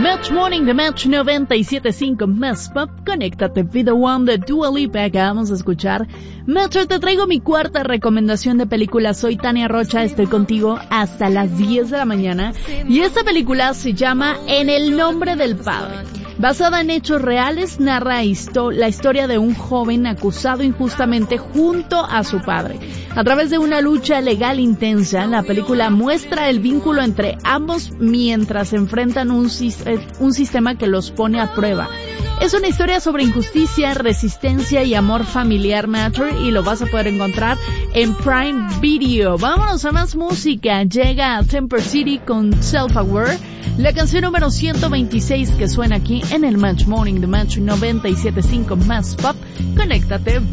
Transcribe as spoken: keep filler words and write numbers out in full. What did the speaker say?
Match Morning, The Match noventa y siete punto cinco Más Pop. Conéctate, Be The One de Dua Lipa. Acabamos de escuchar. Metro, te traigo mi cuarta recomendación de película. Soy Tania Rocha, estoy contigo hasta las diez de la mañana. Y esta película se llama En el Nombre del Padre. Basada en hechos reales, narra histo- la historia de un joven acusado injustamente junto a su padre. A través de una lucha legal intensa, la película muestra el vínculo entre ambos mientras enfrentan un, sis- un sistema que los pone a prueba. Es una historia sobre injusticia, resistencia y amor familiar, Matter, y lo vas a poder encontrar en Prime Video. Vámonos a más música. Llega Temper City con Self Aware, la canción número ciento veintiséis que suena aquí en el Match Morning, The Match noventa y siete punto cinco Más Pop. Conéctate.